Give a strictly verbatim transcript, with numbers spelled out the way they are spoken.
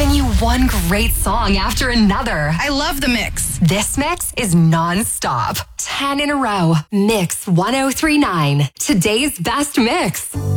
giving you one great song after another. I love the mix. This mix is non-stop. ten in a row. Mix one oh three point nine. Today's best mix.